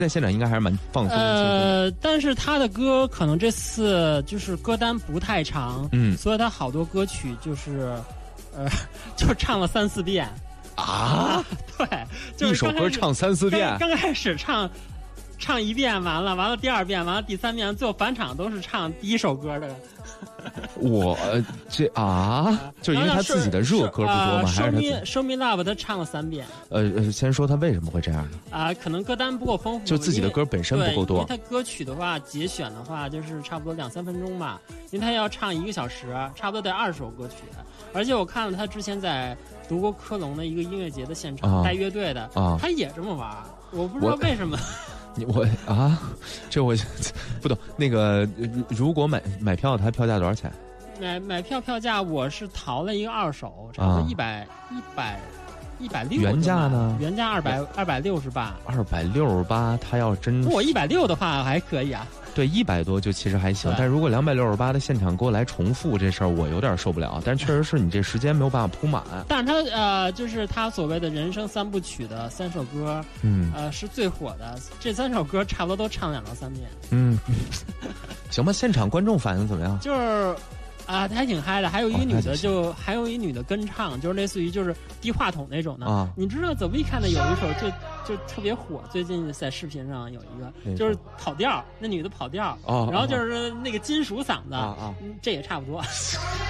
在现场应该还是蛮放松的。 但是他的歌可能这次就是歌单不太长，所以他好多歌曲就是就唱了3-4遍啊。 对，就是一首歌唱3-4遍， 刚开始唱一遍，完了第二遍，完了第三遍，最后返场都是唱第一首歌的。 我就因为他自己的热歌不多吗？还是他 Show Me Love 他唱了3遍。 先说他为什么会这样呢？ 可能歌单不够丰富， 就自己的歌本身不够多。 因为他歌曲的话，节选的话就是差不多2-3分钟吧，因为他要唱1个小时，差不多得20首歌曲。而且我看了他之前在德国科隆的一个音乐节的现场，带乐队的，他也这么玩，我不知道为什么。 这我不懂。那个，如果买票，它票价多少钱？ 买票价我是淘了一个2手，差不多160。 原价呢？ 原价268。 268，他要真我160的话还可以啊。 对，100多就其实还行，但如果268的现场给我来重复这事儿，我有点受不了。但确实是你这时间没有办法铺满。 但是他就是他所谓的人生3部曲的3首歌，是最火的。这3首歌差不多都唱2到3遍。 行吧，现场观众反应怎么样？ 就是他还挺嗨的。还有一女的还有一女的跟唱，就是类似于就是低话筒那种的。你知道 The Weeknd 有一首就特别火，最近在视频上有一个就是跑调，那女的跑调，然后就是那个金属嗓子，这也差不多。